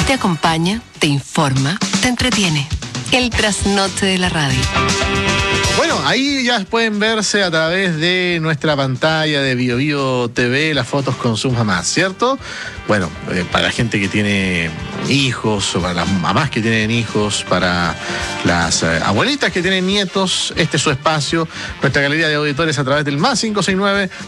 Te acompaña, te informa, te entretiene. El trasnoche de la radio. Bueno, ahí ya pueden verse a través de nuestra pantalla de BioBio TV las fotos con sus mamás, ¿cierto? Bueno, para la gente que tiene hijos, o para las mamás que tienen hijos, para las abuelitas que tienen nietos, este es su espacio, nuestra galería de auditores a través del +569